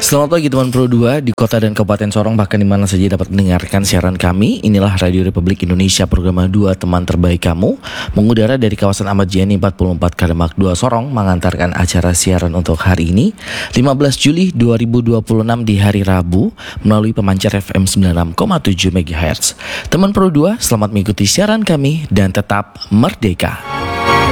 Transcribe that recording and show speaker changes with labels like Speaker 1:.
Speaker 1: Selamat pagi teman Pro 2 di kota dan kabupaten Sorong, bahkan di mana saja dapat mendengarkan siaran kami. Inilah Radio Republik Indonesia program 2 teman terbaik kamu, mengudara dari kawasan Ahmad Yani 44 Kalimak 2 Sorong, mengantarkan acara siaran untuk hari ini 15 Juli 2026 di hari Rabu melalui pemancar FM 96,7 MHz. Teman Pro 2, selamat mengikuti siaran kami dan tetap merdeka.